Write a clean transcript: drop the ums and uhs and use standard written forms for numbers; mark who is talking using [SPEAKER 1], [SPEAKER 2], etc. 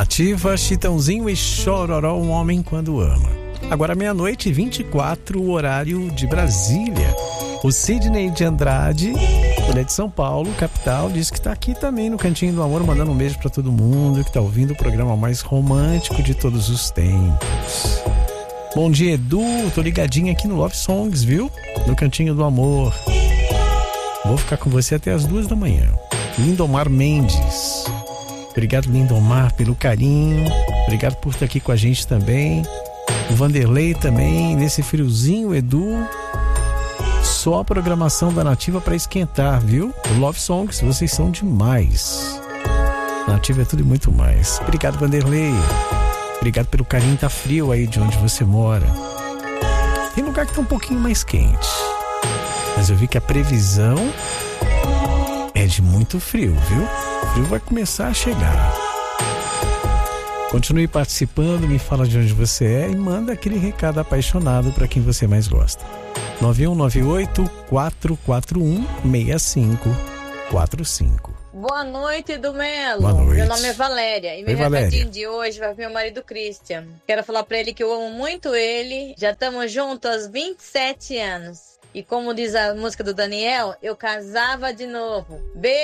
[SPEAKER 1] Nativa, Chitãozinho e Chororó, um homem quando ama. Agora 00:24, o horário de Brasília. O Sidney de Andrade, ele é de São Paulo, capital, diz que tá aqui também no Cantinho do Amor, mandando um beijo pra todo mundo que tá ouvindo o programa mais romântico de todos os tempos. Bom dia, Edu, tô ligadinho aqui no Love Songs, viu? No Cantinho do Amor. Vou ficar com você até as 2:00. Lindomar Mendes. Obrigado, Lindomar, pelo carinho. Obrigado por estar aqui com a gente também. O Vanderlei também, nesse friozinho, Edu. Só a programação da Nativa para esquentar, viu? O Love Songs, vocês são demais. Nativa é tudo e muito mais. Obrigado, Vanderlei. Obrigado pelo carinho, tá frio aí de onde você mora. Tem lugar que tá um pouquinho mais quente. Mas eu vi que a previsão é de muito frio, viu? O frio vai começar a chegar. Continue participando, me fala de onde você é e manda aquele recado apaixonado para quem você mais gosta. 9198-441-6545.
[SPEAKER 2] Boa noite, do Melo.
[SPEAKER 1] Boa noite.
[SPEAKER 2] Meu nome é Valéria. E meu
[SPEAKER 1] Valéria.
[SPEAKER 2] recadinho de hoje vai pro meu marido Christian. Quero falar pra ele que eu amo muito ele. Já estamos juntos há 27 anos. E como diz a música do Daniel, eu casava de novo. Beijo.